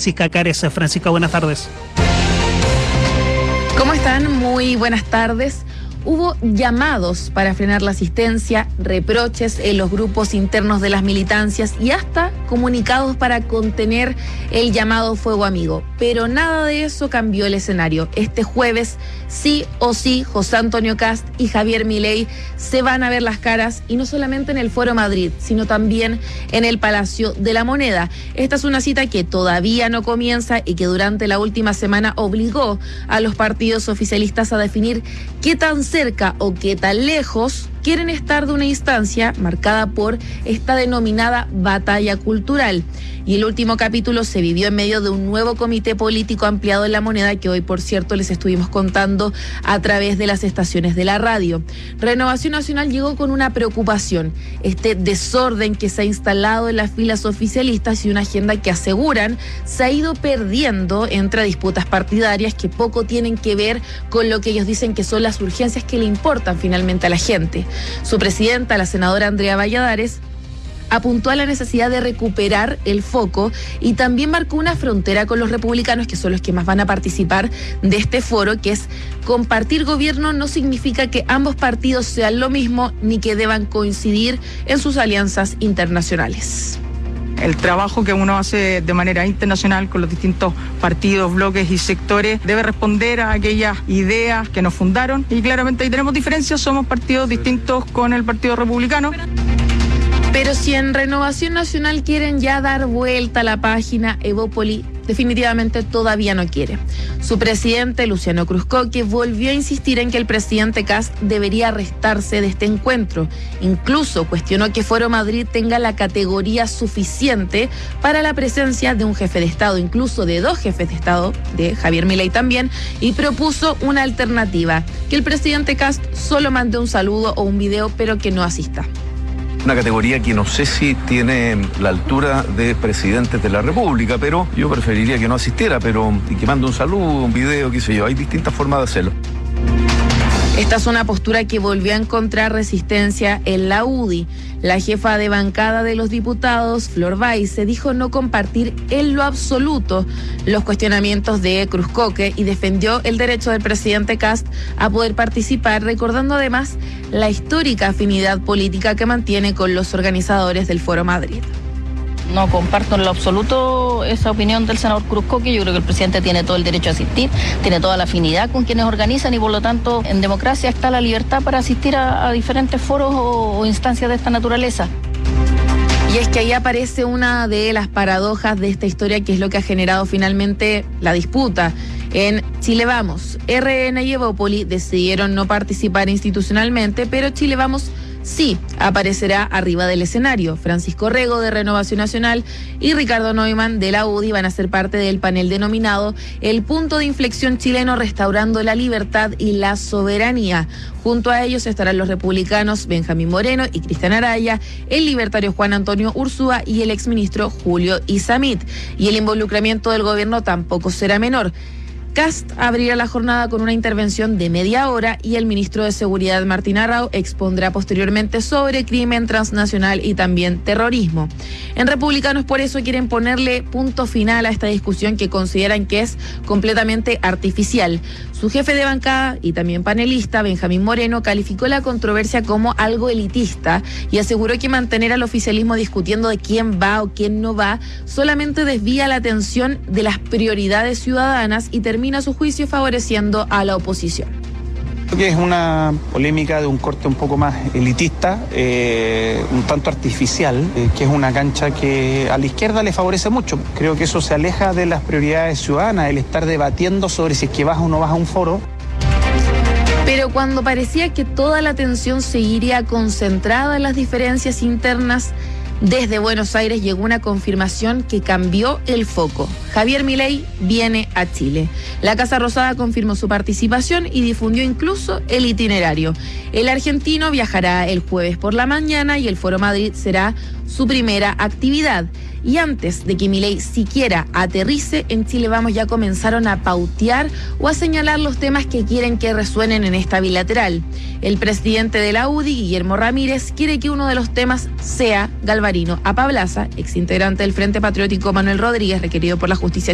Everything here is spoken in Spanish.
Francisca Cares. Francisca, buenas tardes. ¿Cómo están? Muy buenas tardes. Hubo llamados para frenar la asistencia, reproches en los grupos internos de las militancias y hasta comunicados para contener el llamado fuego amigo. Pero nada de eso cambió el escenario. Este jueves, sí o sí, José Antonio Kast y Javier Milei se van a ver las caras, y no solamente en el Foro Madrid, sino también en el Palacio de la Moneda. Esta es una cita que todavía no comienza y que durante la última semana obligó a los partidos oficialistas a definir qué tan cerca o qué tan lejos quieren estar de una instancia marcada por esta denominada batalla cultural. Y el último capítulo se vivió en medio de un nuevo comité político ampliado en La Moneda, que hoy, por cierto, les estuvimos contando a través de las estaciones de la radio. Renovación Nacional llegó con una preocupación: este desorden que se ha instalado en las filas oficialistas y una agenda que aseguran se ha ido perdiendo entre disputas partidarias que poco tienen que ver con lo que ellos dicen que son las urgencias que le importan finalmente a la gente. Su presidenta, la senadora Andrea Valladares, apuntó a la necesidad de recuperar el foco y también marcó una frontera con los republicanos, que son los que más van a participar de este foro, que es: compartir gobierno no significa que ambos partidos sean lo mismo ni que deban coincidir en sus alianzas internacionales. El trabajo que uno hace de manera internacional con los distintos partidos, bloques y sectores debe responder a aquellas ideas que nos fundaron, y claramente ahí tenemos diferencias, somos partidos distintos con el Partido Republicano. Pero si en Renovación Nacional quieren ya dar vuelta a la página, Evópoli definitivamente todavía no quiere. Su presidente, Luciano Cruzcoque, volvió a insistir en que el presidente Kast debería restarse de este encuentro. Incluso cuestionó que Foro Madrid tenga la categoría suficiente para la presencia de un jefe de Estado, incluso de dos jefes de Estado, de Javier Milei también, y propuso una alternativa: que el presidente Kast solo mande un saludo o un video, pero que no asista. Una categoría que no sé si tiene la altura de presidentes de la República, pero yo preferiría que no asistiera, y que mande un saludo, un video, qué sé yo. Hay distintas formas de hacerlo. Esta es una postura que volvió a encontrar resistencia en la UDI. La jefa de bancada de los diputados, Flor Baise, dijo no compartir en lo absoluto los cuestionamientos de Cruzcoque y defendió el derecho del presidente Kast a poder participar, recordando además la histórica afinidad política que mantiene con los organizadores del Foro Madrid. No comparto en lo absoluto esa opinión del senador Cruzcoque. Yo creo que el presidente tiene todo el derecho a asistir, tiene toda la afinidad con quienes organizan, y por lo tanto en democracia está la libertad para asistir a diferentes foros o instancias de esta naturaleza. Y es que ahí aparece una de las paradojas de esta historia, que es lo que ha generado finalmente la disputa. En Chile Vamos, RN y Evópoli decidieron no participar institucionalmente, pero Chile Vamos sí aparecerá arriba del escenario. Francisco Rego, de Renovación Nacional, y Ricardo Neumann, de la UDI, van a ser parte del panel denominado El Punto de Inflexión Chileno, restaurando la libertad y la soberanía. Junto a ellos estarán los republicanos Benjamín Moreno y Cristian Araya, el libertario Juan Antonio Ursúa y el exministro Julio Isamit. Y el involucramiento del gobierno tampoco será menor. Kast abrirá la jornada con una intervención de media hora y el ministro de Seguridad, Martín Arrau, expondrá posteriormente sobre crimen transnacional y también terrorismo. En Republicanos, por eso, quieren ponerle punto final a esta discusión que consideran que es completamente artificial. Su jefe de bancada y también panelista, Benjamín Moreno, calificó la controversia como algo elitista y aseguró que mantener al oficialismo discutiendo de quién va o quién no va solamente desvía la atención de las prioridades ciudadanas y termina, a su juicio, favoreciendo a la oposición. Creo que es una polémica de un corte un poco más elitista, un tanto artificial, que es una cancha que a la izquierda le favorece mucho. Creo que eso se aleja de las prioridades ciudadanas, el estar debatiendo sobre si es que vas o no vas a un foro. Pero cuando parecía que toda la atención seguiría concentrada en las diferencias internas, desde Buenos Aires llegó una confirmación que cambió el foco. Javier Milei viene a Chile. La Casa Rosada confirmó su participación y difundió incluso el itinerario. El argentino viajará el jueves por la mañana y el Foro Madrid será su primera actividad. Y antes de que Milei siquiera aterrice, en Chile Vamos ya comenzaron a pautear o a señalar los temas que quieren que resuenen en esta bilateral. El presidente de la UDI, Guillermo Ramírez, quiere que uno de los temas sea Galvarino Apablaza, exintegrante del Frente Patriótico Manuel Rodríguez, requerido por la justicia